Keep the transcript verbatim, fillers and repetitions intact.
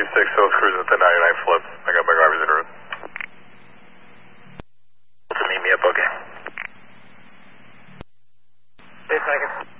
eighty-six, I was cruising at the ninety-nine flip. I got my drivers in route. To meet me up, okay. Eight seconds.